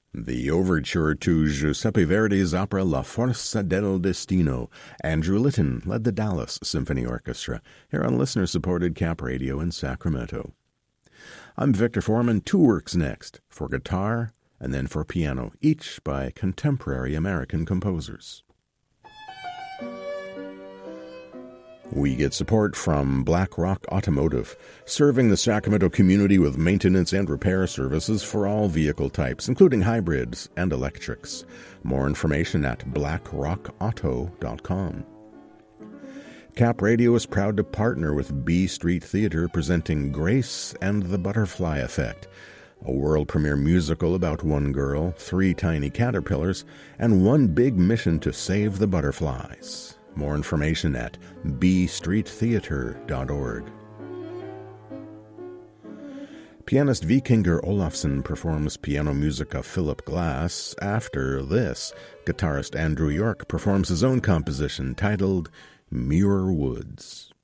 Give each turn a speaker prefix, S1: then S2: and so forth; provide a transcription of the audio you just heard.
S1: The overture to Giuseppe Verdi's opera La Forza del Destino. Andrew Litton led the Dallas Symphony Orchestra, here on listener-supported Cap Radio in Sacramento. I'm Victor Foreman. Two works next, for guitar and then for piano, each by contemporary American composers. We get support from Black Rock Automotive, serving the Sacramento community with maintenance and repair services for all vehicle types, including hybrids and electrics. More information at blackrockauto.com. Cap Radio is proud to partner with B Street Theater, presenting Grace and the Butterfly Effect, a world premiere musical about one girl, three tiny caterpillars, and one big mission to save the butterflies. More information at bstreettheater.org. Pianist Vikingur Olafsson performs piano music of Philip Glass. After this, guitarist Andrew York performs his own composition titled Muir Woods.